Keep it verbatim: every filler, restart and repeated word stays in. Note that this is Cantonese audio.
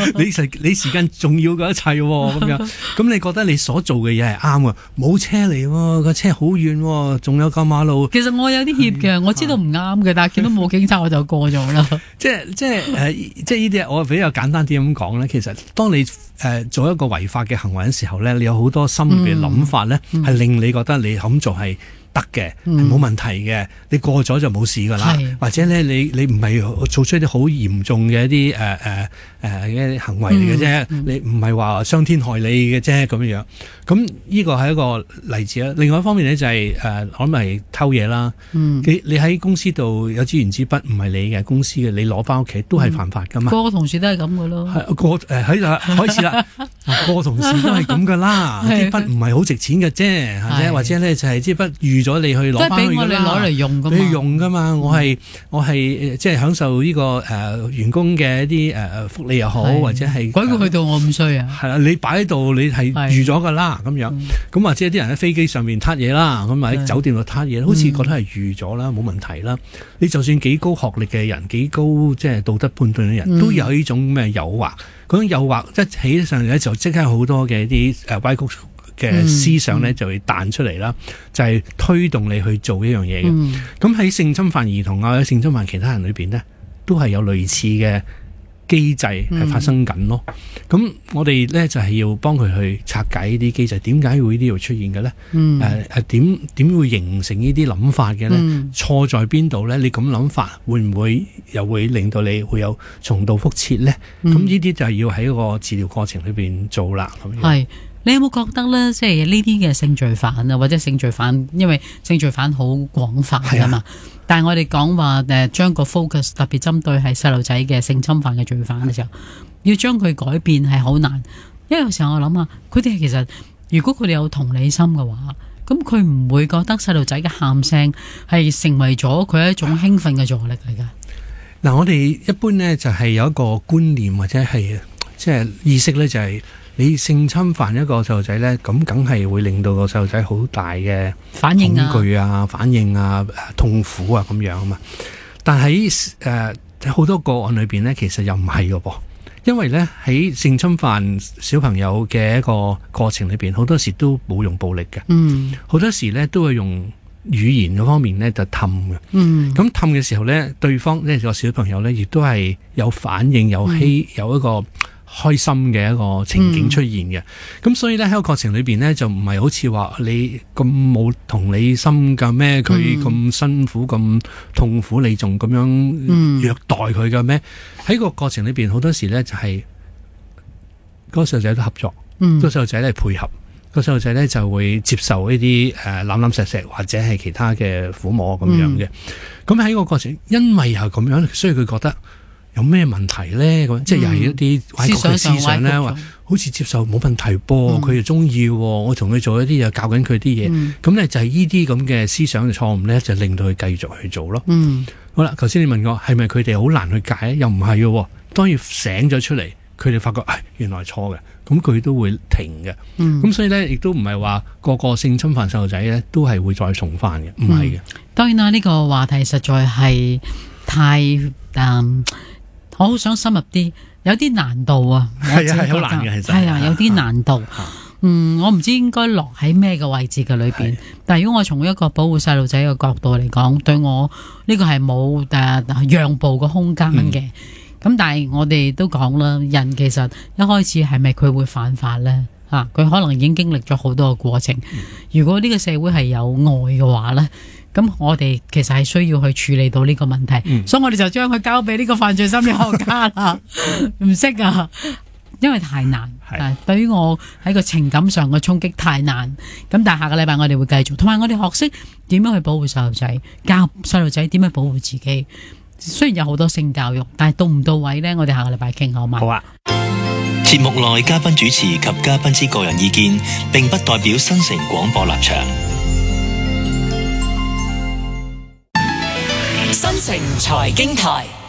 你時你時間重要過一切咁樣，咁你覺得你所做嘅嘢係啱嘅，冇車嚟，個車好遠，仲有個馬路。 其實我有啲怯嘅，我知道唔啱嘅，但係見到冇警察我就過咗啦。 即係即係誒、呃，即係呢啲我比較簡單啲咁講咧。其實當你誒、呃、做一個違法嘅行為嘅時候咧，你有好多心嘅諗法咧，係、嗯、令你覺得你咁做係得嘅，係冇問題嘅。你過咗就冇事噶啦，或者咧你你唔係做出一啲好嚴重嘅一啲誒誒誒嘅行為嚟嘅啫，嗯、你唔係話傷天害理嘅啫咁樣。咁呢個係一個例子啦。另外一方面咧就係、是、誒、呃，我諗係偷嘢啦。嗯、你你喺公司度有支原子筆，唔係你嘅公司嘅，你攞翻屋企都係犯法噶嘛。個、 嗯、個同事都係咁噶咯。係個誒喺度開始啦，個同事都係咁噶啦。啲筆唔係好值錢嘅啫，或者或者咧就係支筆預咗你去攞翻去噶啦。 攞嚟用噶嘛， 你用噶嘛。我係我係即係享受呢、這個誒、呃、員工嘅一啲誒、呃、福利又好，或者係鬼會去到我咁衰啊？ 係啦，你擺喺度，你係預咗噶啦，咁樣咁或者啲人喺飛機上面撻嘢啦，咁喺酒店度撻嘢，好似覺得係預咗啦，冇問題啦。你就算幾高學歷嘅人，幾高即係道德判斷嘅人、嗯、都有呢種咩誘惑，嗰種誘惑一起上嚟咧，就即刻好多嘅啲誒歪曲嘅思想咧就會彈出嚟啦，嗯、就係推動你去做一樣嘢嘅。咁喺、嗯、性侵犯兒童啊，性侵犯其他人裏邊呢，都係有類似嘅機制係發生緊咯。咁、嗯、我哋咧就係、是、要幫佢去拆解呢啲機制，點解會呢度出現嘅咧？誒誒點點會形成呢啲諗法嘅咧？嗯、錯在邊度咧？你咁諗法會唔會又會令到你會有重蹈覆轍咧？咁呢啲就係要喺一個治療過程裏邊做啦。咁樣係。 你有冇覺得咧，即係呢啲嘅性罪犯啊，或者性罪犯，因為性罪犯好廣泛㗎嘛。啊、但係我哋講話誒，將個 focus 特別針對係細路仔嘅性侵犯嘅罪犯嘅時候，要將佢改變係好難。因為有時候我諗下，佢哋其實如果佢哋有同理心嘅話，咁佢唔會覺得細路仔嘅喊聲係成為咗佢一種興奮嘅助力嚟㗎。 嗱、啊，我哋一般呢就係有一個觀念或者係即係意識咧，就係、是。你性侵犯一個細路仔咧，咁梗係會令到個細路仔好大嘅反應啊、恐懼啊、反應啊、痛苦啊咁樣啊嘛。但喺誒好多個案裏邊咧，其實又唔係嘅噃，因為咧喺性侵犯小朋友嘅一個過程裏邊，好多時都冇用暴力嘅，嗯，好多時咧都會用語言嗰方面咧就氹嘅，嗯，咁氹嘅時候咧，對方呢個小朋友咧亦都係有反應、有希、嗯、有一個開心嘅一個情景出現嘅，咁、嗯、所以咧喺個過程裏邊咧就唔係好似話你咁冇同理心㗎咩？佢咁、嗯、辛苦咁痛苦，你仲咁樣虐待佢㗎咩？喺、嗯、個過程裏邊好多時咧就係、是、嗰、那個細路仔都合作，嗯、個細路仔咧配合，個細路仔咧就會接受呢啲誒攬攬錫錫或者係其他嘅撫摸咁樣嘅。咁喺、嗯、個過程，因為係咁樣，所以佢覺得。有咩問題咧？咁、嗯、即係又係一啲歪曲嘅思想咧，話好似接受冇問題噃，佢又中意，我同佢做一啲又教緊佢啲嘢，咁咧、嗯、就係呢啲咁嘅思想嘅錯誤咧，就令到佢繼續去做咯。嗯，好啦，頭先你問我係咪佢哋好難去戒？又唔係嘅，當然醒咗出嚟，佢哋發覺，唉，原來錯嘅，咁佢都會停嘅。咁、嗯、所以咧，亦都唔係話個個性侵犯細路仔咧，都係會再重犯嘅，唔係嘅。 當然啦，呢、這個話題實在係太誒。嗯我好想深入啲，有啲難度啊！ 係啊，係好難嘅，其實係啊，有啲難度。嗯，我唔知應該落喺咩嘅位置嘅裏邊。但係如果我從一個保護細路仔嘅角度嚟講，對我呢個係冇誒讓步嘅空間嘅。咁、嗯、但係我哋都講啦，人其實一開始係咪佢會犯法咧？嚇、啊，佢可能已經經歷咗好多嘅過程。嗯、如果呢個社會係有愛嘅話咧？咁我哋其實係需要去處理到呢個問題，嗯、所以我哋就將佢交俾呢個犯罪心理學家啦。唔識啊，因為太難。係是對於我喺個情感上嘅衝擊太難。咁但係下個禮拜我哋會繼續，同埋我哋學識點樣去保護細路仔，教細路仔點樣保護自己。雖然有好多性教育，但係到唔到位呢？我哋下個禮拜傾好嗎？好啊。 節目內嘉賓主持及嘉賓之個人意見，並不代表新城廣播立場。 新城財經台。